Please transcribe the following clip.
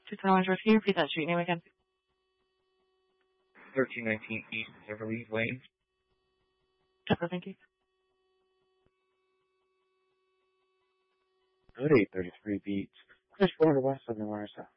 221 George, can you repeat that street name again? 1319 East Beverly Lane. Thank you. Good 833 Beats. Push forward west of New Marissa.